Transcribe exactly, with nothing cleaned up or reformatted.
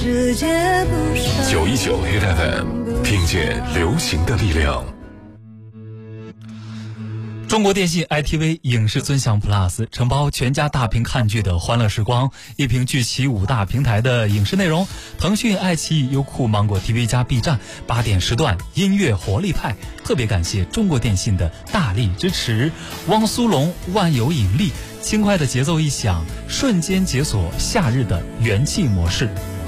九一九 Hit F M， 听见流行的力量。 中国电信 I T V 影视尊享 Plus 承包全家大屏看剧的欢乐时光，一屏聚齐五大平台的影视内容。腾讯、爱奇艺、优酷、芒果 T V 加 B 站八点时段音乐活力派。特别感谢中国电信的大力支持。汪苏泷万有引力，轻快的节奏一响，瞬间解锁夏日的元气模式。